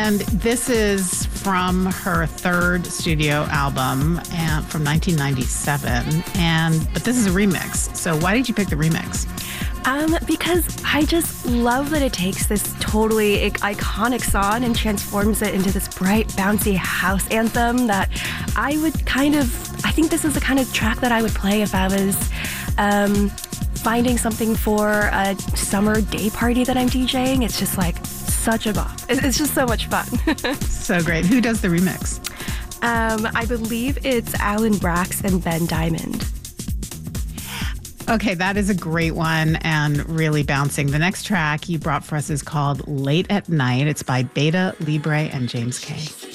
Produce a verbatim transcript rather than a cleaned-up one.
And this is from her third studio album and from nineteen ninety-seven. And but this is a remix. So why did you pick the remix? Um, because I just love that it takes this totally iconic song and transforms it into this bright, bouncy house anthem that I would kind of, I think this is the kind of track that I would play if I was um, finding something for a summer day party that I'm DJing. It's just like such a bop. It's just so much fun. So great. Who does the remix? Um, I believe it's Alan Brax and Ben Diamond. Okay, that is a great one and really bouncing. The next track you brought for us is called Late at Night. It's by Beta, Libre, and James K.